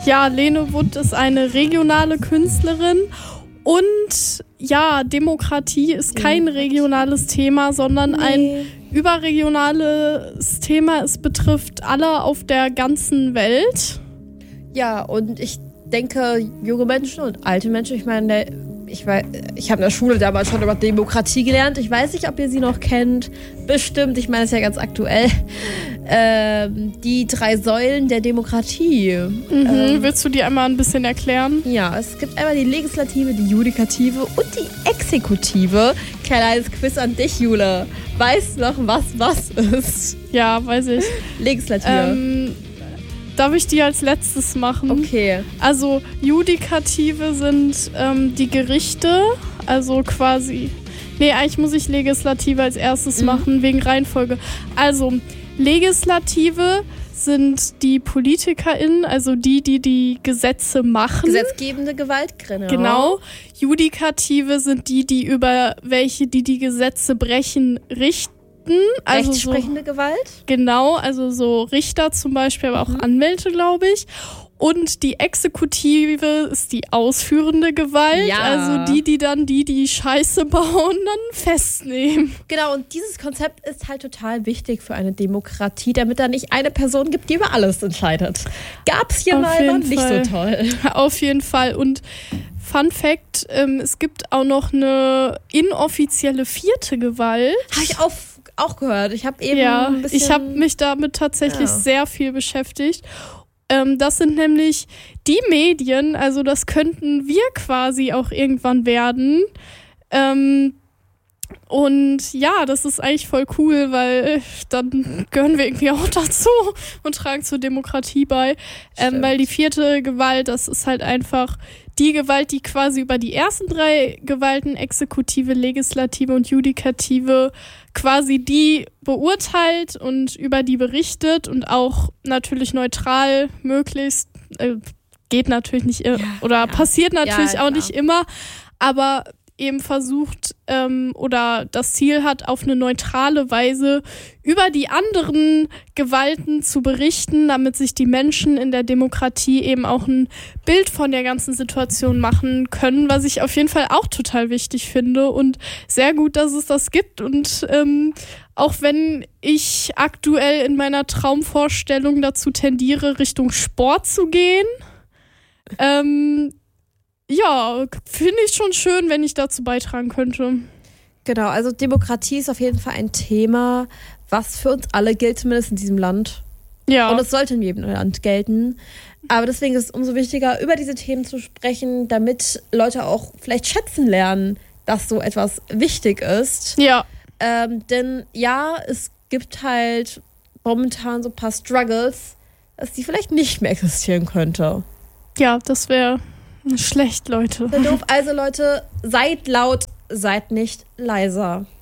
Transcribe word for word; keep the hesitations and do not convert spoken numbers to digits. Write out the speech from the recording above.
Ja, Lene Wood ist eine regionale Künstlerin und ja, Demokratie ist kein regionales Thema, sondern nee. ein überregionales Thema. Es betrifft alle auf der ganzen Welt. Ja, und ich denke, junge Menschen und alte Menschen, ich meine, ich, weiß, ich habe in der Schule damals schon über Demokratie gelernt. Ich weiß nicht, ob ihr sie noch kennt. Bestimmt, ich meine, es ist ja ganz aktuell. Ähm, die drei Säulen der Demokratie. Mhm. Ähm, Willst du die einmal ein bisschen erklären? Ja, es gibt einmal die Legislative, die Judikative und die Exekutive. Kleines Quiz an dich, Jule. Weißt du noch, was was ist? Ja, weiß ich. Legislative. Ähm, darf ich die als letztes machen? Okay. Also Judikative sind ähm, die Gerichte, also quasi... Nee, eigentlich muss ich Legislative als erstes mhm. machen, wegen Reihenfolge. Also, Legislative sind die PolitikerInnen, also die, die die Gesetze machen. Gesetzgebende Gewalt, genau. Genau. Judikative sind die, die über welche, die die Gesetze brechen, richten. Also Rechtsprechende so, Gewalt? Genau, also so Richter zum Beispiel, aber auch mhm. Anwälte, glaube ich. Und die Exekutive ist die ausführende Gewalt, ja. also die, die dann die, die Scheiße bauen, dann festnehmen. Genau, und dieses Konzept ist halt total wichtig für eine Demokratie, damit da nicht eine Person gibt, die über alles entscheidet. Gab's hier mal, war nicht so toll. Auf jeden Fall. Und Fun Fact, ähm, es gibt auch noch eine inoffizielle vierte Gewalt. Habe ich auch, auch gehört. Ich habe eben ja, ein bisschen... ich habe mich damit tatsächlich ja. sehr viel beschäftigt. Das sind nämlich die Medien, also das könnten wir quasi auch irgendwann werden. Ähm, und ja, das ist eigentlich voll cool, weil dann gehören wir irgendwie auch dazu und tragen zur Demokratie bei. Ähm, weil die vierte Gewalt, das ist halt einfach die Gewalt, die quasi über die ersten drei Gewalten, Exekutive, Legislative und Judikative, quasi die beurteilt und über die berichtet und auch natürlich neutral möglichst, äh, geht natürlich nicht, ja, oder ja. passiert natürlich ja, auch nicht immer, aber eben versucht ähm, oder das Ziel hat, auf eine neutrale Weise über die anderen Gewalten zu berichten, damit sich die Menschen in der Demokratie eben auch ein Bild von der ganzen Situation machen können, was ich auf jeden Fall auch total wichtig finde und sehr gut, dass es das gibt. Und ähm, auch wenn ich aktuell in meiner Traumvorstellung dazu tendiere, Richtung Sport zu gehen, ähm, ja, finde ich schon schön, wenn ich dazu beitragen könnte. Genau, also Demokratie ist auf jeden Fall ein Thema, was für uns alle gilt, zumindest in diesem Land. Ja. Und es sollte in jedem Land gelten. Aber deswegen ist es umso wichtiger, über diese Themen zu sprechen, damit Leute auch vielleicht schätzen lernen, dass so etwas wichtig ist. Ja. Ähm, denn ja, es gibt halt momentan so ein paar Struggles, dass die vielleicht nicht mehr existieren könnte. Ja, das wäre schlecht, Leute. Sehr doof. Also Leute, seid laut, seid nicht leiser.